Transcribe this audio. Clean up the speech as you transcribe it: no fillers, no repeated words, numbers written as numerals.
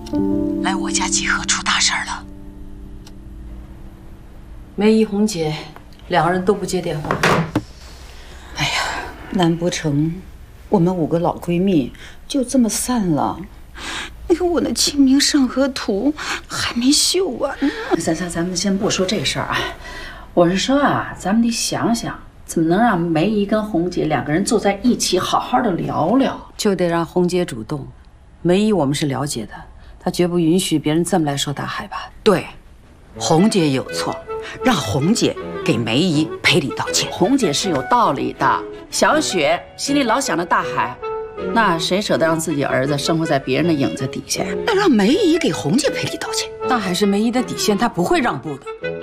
来我家集合出大事儿了。 梅姨、红姐两个人都不接电话。 哎呀，难不成我们5个老闺蜜就这么散了？哎呦，我那《清明上河图》还没绣完呢。 咱们先不说这事儿啊，我是说啊，咱们得想想，怎么能让梅姨跟红姐2个人坐在一起，好好的聊聊？ 就得让红姐主动。梅姨我们是了解的，她绝不允许别人这么来说大海吧？ 对，红姐有错，让红姐给梅姨赔礼道歉。 红姐是有道理的，小雪心里老想着大海，那谁舍得让自己儿子生活在别人的影子底下？ 那让梅姨给红姐赔礼道歉。 大海是梅姨的底线，她不会让步的。